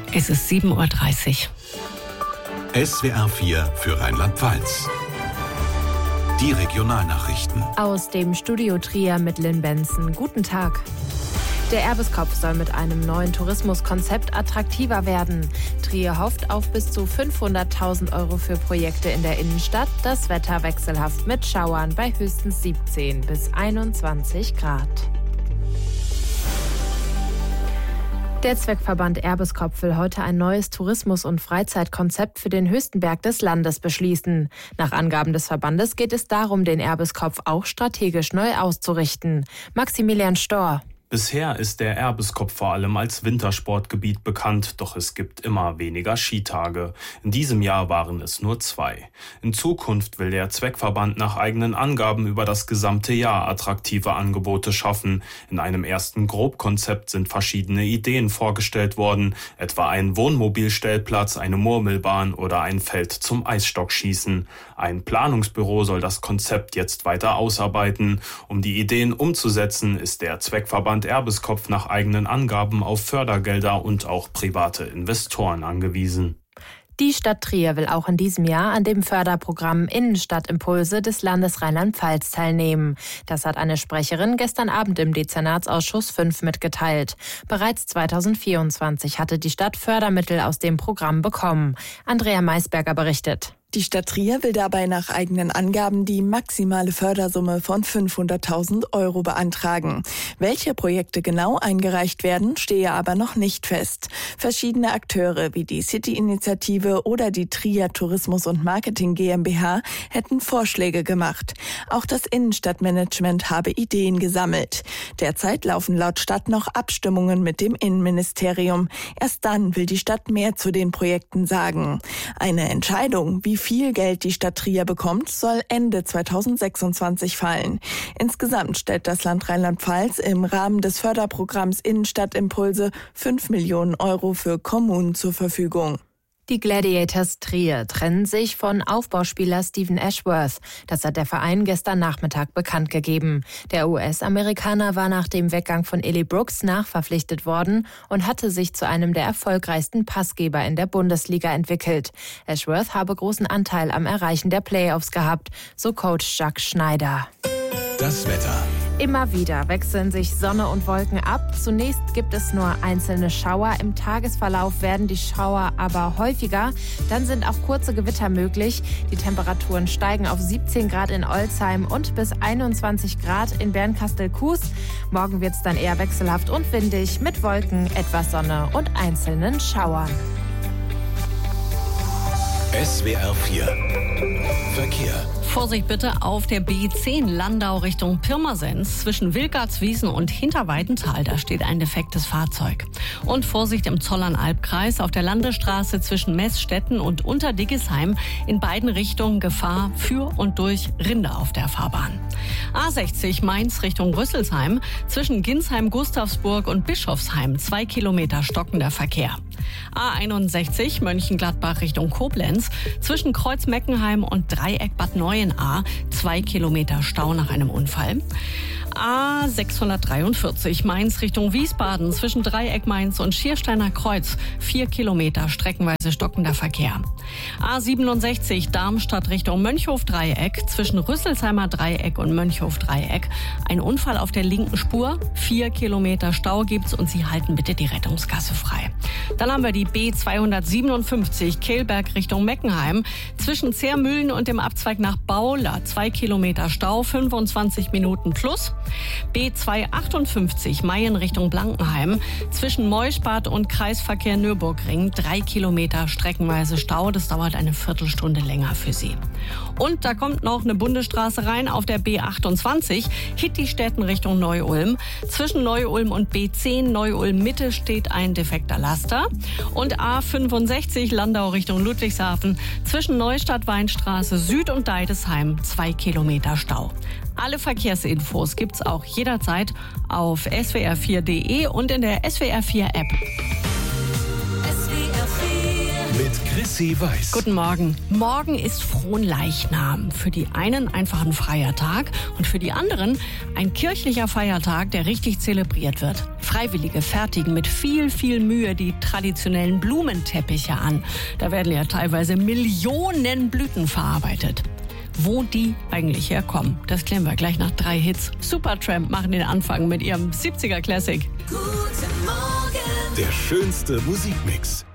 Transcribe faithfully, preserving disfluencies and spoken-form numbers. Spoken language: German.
Es ist sieben Uhr dreißig. S W R vier für Rheinland-Pfalz. Die Regionalnachrichten. Aus dem Studio Trier mit Lynn Benson. Guten Tag. Der Erbeskopf soll mit einem neuen Tourismuskonzept attraktiver werden. Trier hofft auf bis zu fünfhunderttausend Euro für Projekte in der Innenstadt. Das Wetter wechselhaft mit Schauern bei höchstens siebzehn bis einundzwanzig Grad. Der Zweckverband Erbeskopf will heute ein neues Tourismus- und Freizeitkonzept für den höchsten Berg des Landes beschließen. Nach Angaben des Verbandes geht es darum, den Erbeskopf auch strategisch neu auszurichten. Maximilian Storr. Bisher ist der Erbeskopf vor allem als Wintersportgebiet bekannt, doch es gibt immer weniger Skitage. In diesem Jahr waren es nur zwei. In Zukunft will der Zweckverband nach eigenen Angaben über das gesamte Jahr attraktive Angebote schaffen. In einem ersten Grobkonzept sind verschiedene Ideen vorgestellt worden, etwa ein Wohnmobilstellplatz, eine Murmelbahn oder ein Feld zum Eisstockschießen. Ein Planungsbüro soll das Konzept jetzt weiter ausarbeiten. Um die Ideen umzusetzen, ist der Zweckverband Erbeskopf nach eigenen Angaben auf Fördergelder und auch private Investoren angewiesen. Die Stadt Trier will auch in diesem Jahr an dem Förderprogramm Innenstadtimpulse des Landes Rheinland-Pfalz teilnehmen. Das hat eine Sprecherin gestern Abend im Dezernatsausschuss fünf mitgeteilt. Bereits zweitausendvierundzwanzig hatte die Stadt Fördermittel aus dem Programm bekommen. Andrea Maisberger berichtet. Die Stadt Trier will dabei nach eigenen Angaben die maximale Fördersumme von fünfhunderttausend Euro beantragen. Welche Projekte genau eingereicht werden, stehe aber noch nicht fest. Verschiedene Akteure wie die City-Initiative oder die Trier Tourismus und Marketing GmbH hätten Vorschläge gemacht. Auch das Innenstadtmanagement habe Ideen gesammelt. Derzeit laufen laut Stadt noch Abstimmungen mit dem Innenministerium. Erst dann will die Stadt mehr zu den Projekten sagen. Eine Entscheidung, wie viel Geld die Stadt Trier bekommt, soll Ende zweitausendsechsundzwanzig fallen. Insgesamt stellt das Land Rheinland-Pfalz im Rahmen des Förderprogramms Innenstadtimpulse fünf Millionen Euro für Kommunen zur Verfügung. Die Gladiators Trier trennen sich von Aufbauspieler Stephen Ashworth. Das hat der Verein gestern Nachmittag bekannt gegeben. Der U S-Amerikaner war nach dem Weggang von Eli Brooks nachverpflichtet worden und hatte sich zu einem der erfolgreichsten Passgeber in der Bundesliga entwickelt. Ashworth habe großen Anteil am Erreichen der Playoffs gehabt, so Coach Jacques Schneider. Das Wetter. Immer wieder wechseln sich Sonne und Wolken ab. Zunächst gibt es nur einzelne Schauer. Im Tagesverlauf werden die Schauer aber häufiger. Dann sind auch kurze Gewitter möglich. Die Temperaturen steigen auf siebzehn Grad in Olzheim und bis einundzwanzig Grad in Bernkastel-Kues. Morgen wird es dann eher wechselhaft und windig mit Wolken, etwas Sonne und einzelnen Schauern. S W R vier Verkehr. Vorsicht bitte auf der B zehn Landau Richtung Pirmasens zwischen Wilgartswiesen und Hinterweidenthal. Da steht ein defektes Fahrzeug. Und Vorsicht im Zollern-Albkreis auf der Landesstraße zwischen Meßstetten und Unterdiggesheim. In beiden Richtungen Gefahr für und durch Rinder auf der Fahrbahn. A sechzig Mainz Richtung Rüsselsheim zwischen Ginsheim, Gustavsburg und Bischofsheim. Zwei Kilometer stockender Verkehr. A einundsechzig Mönchengladbach Richtung Koblenz zwischen Kreuz-Meckenheim und Dreieck Bad Neuenahr. Zwei Kilometer Stau nach einem Unfall. A sechshundertdreiundvierzig Mainz Richtung Wiesbaden zwischen Dreieck Mainz und Schiersteiner Kreuz. Vier Kilometer streckenweise stockender Verkehr. A siebenundsechzig Darmstadt Richtung Mönchhof-Dreieck zwischen Rüsselsheimer Dreieck und Mönchhof-Dreieck. Ein Unfall auf der linken Spur. Vier Kilometer Stau gibt's und Sie halten bitte die Rettungsgasse frei. Dann haben wir die B zweihundertsiebenundfünfzig Kehlberg Richtung Meckenheim zwischen Zehrmühlen und dem Abzweig nach Baula. Zwei Kilometer Stau, fünfundzwanzig Minuten plus. B zweihundertachtundfünfzig Mayen Richtung Blankenheim zwischen Meuschbad und Kreisverkehr Nürburgring. Drei Kilometer streckenweise Stau. Das dauert eine Viertelstunde länger für Sie. Und da kommt noch eine Bundesstraße rein auf der B achtundzwanzig Hittistetten Richtung Neu-Ulm. Zwischen Neu-Ulm und B zehn Neu-Ulm Mitte steht ein defekter Laster. Und A fünfundsechzig Landau Richtung Ludwigshafen zwischen Neustadt-Weinstraße Süd und Deidesheim. Zwei Kilometer Stau. Alle Verkehrsinfos gibt's auch jederzeit auf S W R vier Punkt D E und in der S W R vier App. S W R vier mit Chrissy Weiß. Guten Morgen. Morgen ist Fronleichnam. Für die einen einfach ein freier Tag und für die anderen ein kirchlicher Feiertag, der richtig zelebriert wird. Freiwillige fertigen mit viel, viel Mühe die traditionellen Blumenteppiche an. Da werden ja teilweise Millionen Blüten verarbeitet. Wo die eigentlich herkommen, das klären wir gleich nach drei Hits. Supertramp machen den Anfang mit ihrem siebziger Classic. Guten Morgen. Der schönste Musikmix.